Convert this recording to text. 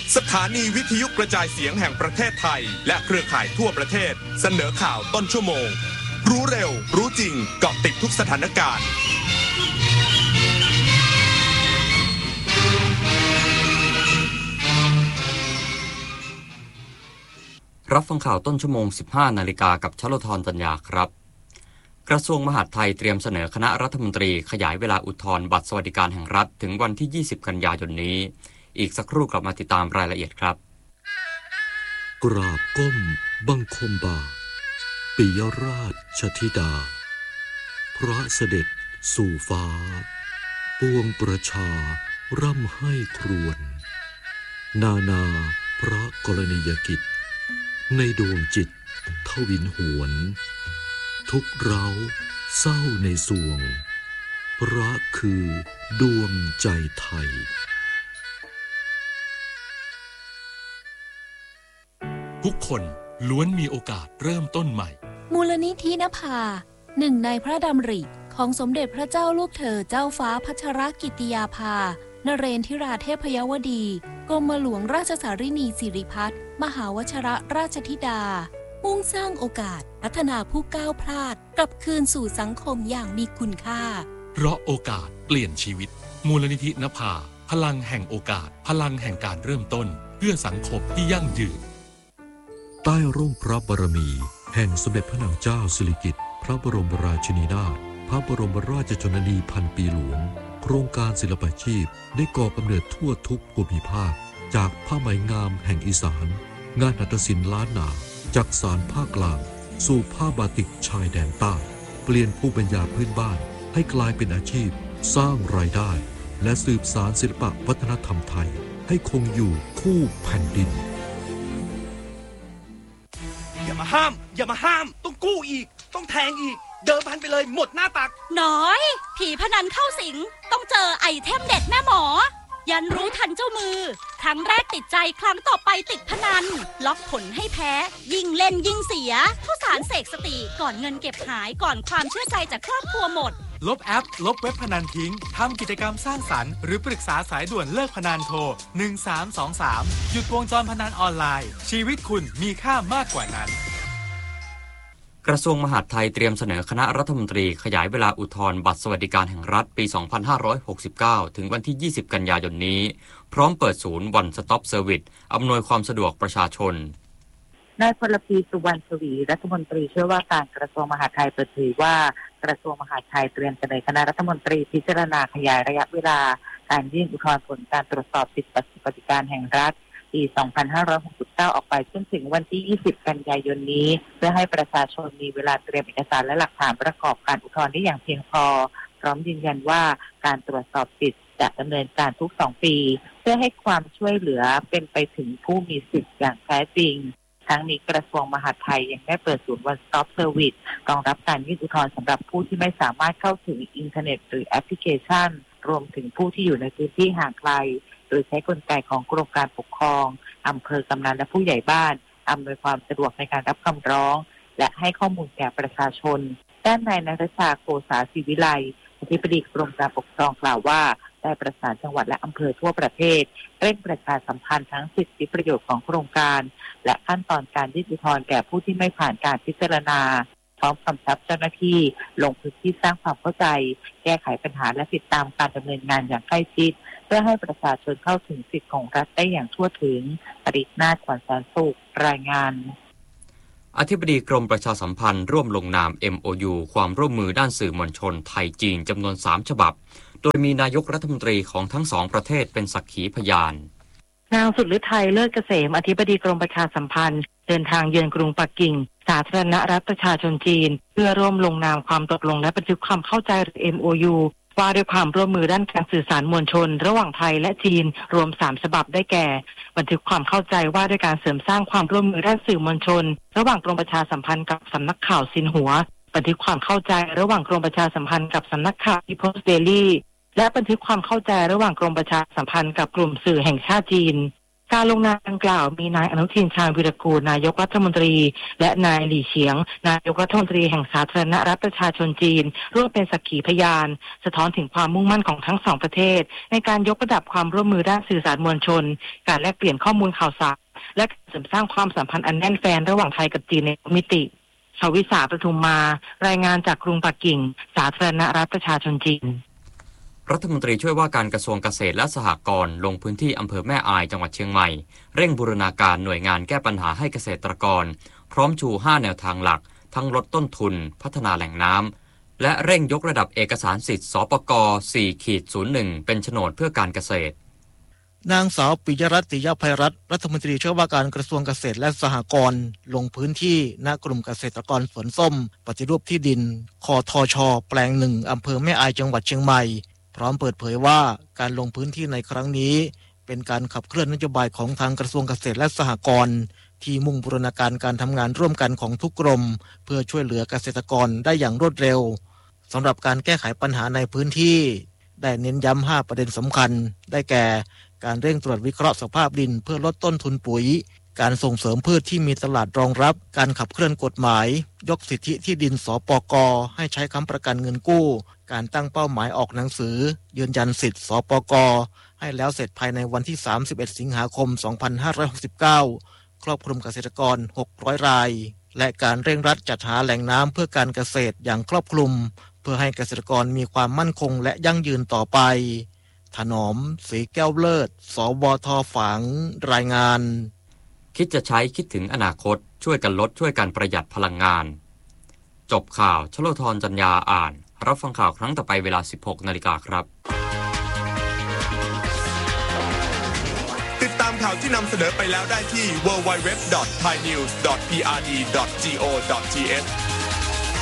สถานีวิทยุกระจายเสียงแห่งประเทศไทยและเครือข่ายทั่วประเทศเสนอข่าวต้นชั่วโมงรู้เร็วรู้จริงเกาะติดทุกสถานการณ์รับฟังข่าวต้นชั่วโมง 15 นาฬิกากับชลธรตัญญาครับกระทรวงมหาดไทยเตรียมเสนอคณะรัฐมนตรีขยายเวลาอุทธรณ์บัตรสวัสดิการแห่งรัฐถึงวันที่ 20 กันยายนนี้อีกสักครู่กลับมาติดตามรายละเอียดครับกราบก้มบังคมบาทปิยราชธิดาพระเสด็จสู่ฟ้าปวงประชาร่ำให้ครวญนานาพระกรณียกิจในดวงจิตทวินหวนทุกเราเศร้าในสวงพระคือดวงใจไทยทุกคนล้วนมีโอกาสเริ่มต้นใหม่มูลนิธินภาหนึ่งในพระดำริของสมเด็จพระเจ้าลูกเธอเจ้าฟ้าพัชรกิติยาภานเรนทิราเทพยวดีกรมหลวงราชสารินีสิริพัฒน์มหาวชิรราชธิดามุ่งสร้างโอกาสพัฒนาผู้ก้าวพลาดกลับคืนสู่สังคมอย่างมีคุณค่าเพราะโอกาสเปลี่ยนชีวิตมูลนิธินภาพลังแห่งโอกาสพลังแห่งการเริ่มต้นเพื่อสังคมที่ยั่งยืนใต้ร่มพระบารมีแห่งสมเด็จพระนางเจ้าสิริกิติ์พระบรมราชินีนาถพระบรมราชชนนีพันปีหลวงโครงการศิลปาชีพได้ก่อกำเนิดทั่วทุกภูมิภาคจากผ้าไหมงามแห่งอีสานงานหัตถศิลป์ล้านนาจากสารภาคกลางสู่ผ้าบาติกชายแดนใต้เปลี่ยนภูมิปัญญาพื้นบ้านให้กลายเป็นอาชีพสร้างรายได้และสืบสานศิลปวัฒนธรรมไทยให้คงอยู่คู่แผ่นดินอย่ามาห้ามต้องกู้อีกต้องแทงอีกเดิมพันไปเลยหมดหน้าตักน้อยผีพนันเข้าสิงต้องเจอไอเทมเด็ดแม่หมอยันรู้ทันเจ้ามือครั้งแรกติดใจครั้งต่อไปติดพนันล็อกผลให้แพ้ยิ่งเล่นยิ่งเสียข้าวสารเสกสติก่อนเงินเก็บหายก่อนความเชื่อใจจากครอบครัวหมดลบแอปลบเว็บพนันทิ้งทำกิจกรรมสร้างสรรค์หรือปรึกษาสายด่วนเลิกพนันโทร1323หยุดวงจรพนันออนไลน์ชีวิตคุณมีค่ามากกว่านั้นกระทรวงมหาดไทยเตรียมเสนอคณะรัฐมนตรีขยายเวลาอุทธรณ์บัตรสวัสดิการแห่งรัฐปี 2569 ถึงวันที่ 20 กันยายนนี้พร้อมเปิดศูนย์ One Stop Service อำนวยความสะดวกประชาชนนายพลพีสุวรรณชวีรัฐมนตรีช่วยว่าการกระทรวงมหาดไทยเปิดเผยว่ากระทรวงมหาดไทยเตรียมเสนอคณะรัฐมนตรีพิจารณาขยายระยะเวลาการยื่นอุทธรณ์ผลการตรวจสอบสิทธิบัตรสวัสดิการแห่งรัฐปี 2569 ออกไปจนถึงวันที่ 20 กันยายนนี้เพื่อให้ประชาชนมีเวลาเตรียมเอกสารและหลักฐานประกอบการอุทธรณ์ได้อย่างเพียงพอพร้อมยืนยันว่าการตรวจสอบสิทธิ์จะดำเนินการทุก 2 ปีเพื่อให้ความช่วยเหลือเป็นไปถึงผู้มีสิทธิ์อย่างแท้จริงทั้งนี้กระทรวงมหาดไทยยังได้เปิดศูนย์ One Stop Service รองรับการยื่นอุทธรณ์สำหรับผู้ที่ไม่สามารถเข้าถึงอินเทอร์เน็ตหรือแอปพลิเคชันรวมถึงผู้ที่อยู่ในพื้นที่ห่างไกลโดยใช้กลไกของกรมการปกครองอำเภอกำนันและผู้ใหญ่บ้านอำนวยความสะดวกในการรับคำร้องและให้ข้อมูลแก่ประชาชนด้านนายณัฐชาโกษาศิวิไลอธิบดีกรมการปกครองกล่าวว่าได้ประสานจังหวัดและอำเภอทั่วประเทศเร่งประชาสัมพันธ์ทั้งสิทธิประโยชน์ของโครงการและขั้นตอนการยื่นอุทธรณ์แก่ผู้ที่ไม่ผ่านการพิจารณาพร้อมกำชับเจ้าหน้าที่ลงพื้นที่สร้างความเข้าใจแก้ไขปัญหาและติดตามการดำเนินงานอย่างใกล้ชิดเพื่อให้ประชาชนเข้าถึงสิทธิของรัฐได้อย่างทั่วถึงปริศนาถ ขวัญแสนสุขรายงานอธิบดีกรมประชาสัมพันธ์ร่วมลงนาม MOU ความร่วมมือด้านสื่อมวลชนไทยจีนจำนวน 3 ฉบับโดยมีนายกรัฐมนตรีของทั้งสองประเทศเป็นสักขีพยานนางสุดฤทัยเลิศเกษมอธิบดีกรมประชาสัมพันธ์เดินทางเยือนกรุงปักกิ่งสาธารณรัฐประชาชนจีนเพื่อร่วมลงนามความตกลงและบันทึกความเข้าใจ MOU ว่าด้วยความร่วมมือด้านการสื่อสารมวลชนระหว่างไทยและจีนรวม3ฉบับได้แก่บันทึกความเข้าใจว่าด้วยการเสริมสร้างความร่วมมือด้านสื่อมวลชนระหว่างกรมประชาสัมพันธ์กับสำนักข่าวซินหัวบันทึกความเข้าใจระหว่างกรมประชาสัมพันธ์กับสำนักข่าว People's Daily และบันทึกความเข้าใจระหว่างกรมประชาสัมพันธ์กับกลุ่มสื่อแห่งชาติจีนการลงนามดังกล่าวมีนายอนุทินชาญวิรากูลนายกรัฐมนตรีและนายหลี่เฉียงนายกรัฐมนตรีแห่งสาธารณรัฐประชาชนจีนร่วมเป็นสักขีพยานสะท้อนถึงความมุ่งมั่นของทั้งสองประเทศในการยกระดับความร่วมมือด้านสื่อสารมวลชนการแลกเปลี่ยนข้อมูลข่าวสารและเสริมสร้างความสัมพันธ์อันแน่นแฟ้นระหว่างไทยกับจีนในทุกมิติชวิสาประทุมมารายงานจากกรุงปักกิ่งสาธารณรัฐประชาชนจีนรัฐมนตรีช่วยว่าการกระทรวงเกษตรและสหกรณ์ลงพื้นที่อำเภอแม่อายจังหวัดเชียงใหม่เร่งบูรณาการหน่วยงานแก้ปัญหาให้เกษตรกรพร้อมชู 5 แนวทางหลักทั้งลดต้นทุนพัฒนาแหล่งน้ำและเร่งยกระดับเอกสารสิทธิ์สปก. 4-01 เป็นโฉนดเพื่อการเกษตรนางสาวปิยรัตน์ ติยภัยรัตน์รัฐมนตรีช่วยว่าการกระทรวงเกษตรและสหกรณ์ลงพื้นที่ณกลุ่มเกษตรกรสวนส้มปฏิรูปที่ดินคทช.แปลงหนึ่งอำเภอแม่อายจังหวัดเชียงใหม่พร้อมเปิดเผยว่าการลงพื้นที่ในครั้งนี้เป็นการขับเคลื่อนนโยบายของทางกระทรวงเกษตรและสหกรณ์ที่มุ่งบูรณาการการทำงานร่วมกันของทุกกรมเพื่อช่วยเหลือเกษตรกรได้อย่างรวดเร็วสำหรับการแก้ไขปัญหาในพื้นที่ได้เน้นย้ำ5ประเด็นสำคัญได้แก่การเร่งตรวจวิเคราะห์สภาพดินเพื่อลดต้นทุนปุ๋ยการส่งเสริมพืชที่มีตลาดรองรับการขับเคลื่อนกฎหมายยกสิทธิที่ดินสปก.ให้ใช้ค้ำประกันเงินกู้การตั้งเป้าหมายออกหนังสือยืนยันสิทธิสปก.ให้แล้วเสร็จภายในวันที่31สิงหาคม2569ครอบคลุมเกษตรกร600รายและการเร่งรัดจัดหาแหล่งน้ำเพื่อการเกษตรอย่างครอบคลุมเพื่อให้เกษตรกรมีความมั่นคงและยั่งยืนต่อไปถนอมศรีแก้วเลิศสวท.ฝางรายงานคิดจะใช้คิดถึงอนาคตช่วยกันลดช่วยกันประหยัดพลังงานจบข่าวชโลธรจัญญาอ่านรับฟังข่าวครั้งต่อไปเวลา 16 นาฬิกาครับติดตามข่าวที่นำเสนอไปแล้วได้ที่ www.thainews.prd.go.th